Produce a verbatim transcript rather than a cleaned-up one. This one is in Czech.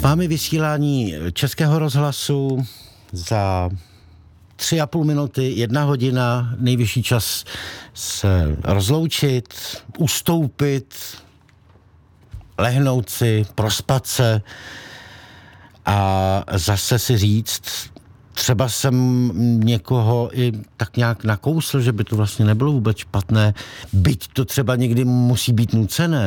vámi vysílání Českého rozhlasu za tři a půl minuty, jedna hodina, nejvyšší čas se rozloučit, ustoupit, lehnout si, prospat se a zase si říct, třeba jsem někoho i tak nějak nakousl, že by to vlastně nebylo vůbec špatné, byť to třeba někdy musí být nucené.